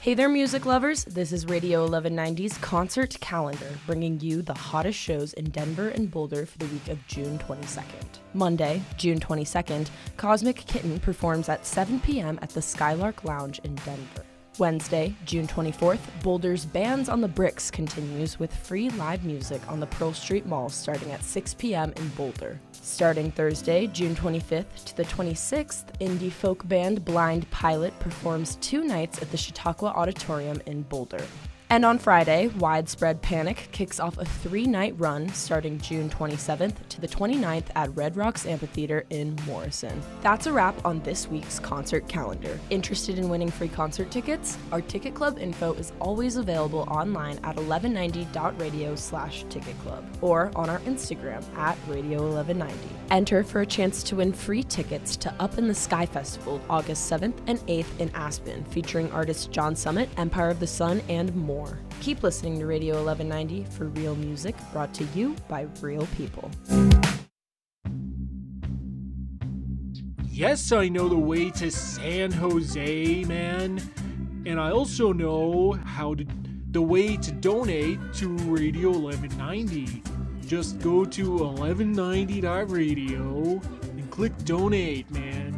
Hey there, music lovers. This is Radio 1190's concert calendar, bringing you the hottest shows in Denver and Boulder for the week of June 22nd. Monday, June 22nd, Cosmic Kitten performs at 7 p.m. at the Skylark Lounge in Denver. Wednesday, June 24th, Boulder's Bands on the Bricks continues with free live music on the Pearl Street Mall starting at 6 p.m. in Boulder. Starting Thursday, June 25th to the 26th, indie folk band Blind Pilot performs 2 nights at the Chautauqua Auditorium in Boulder. And on Friday, Widespread Panic kicks off a 3-night run starting June 27th to the 29th at Red Rocks Amphitheater in Morrison. That's a wrap on this week's concert calendar. Interested in winning free concert tickets? Our Ticket Club info is always available online at 1190.radio/ticketclub or on our Instagram at Radio1190. Enter for a chance to win free tickets to Up in the Sky Festival August 7th and 8th in Aspen, featuring artists John Summit, Empire of the Sun, and more. Keep listening to Radio 1190 for real music brought to you by real people. Yes, I know the way to San Jose, man. And I also know the way to donate to Radio 1190. Just go to 1190.radio and click donate, man.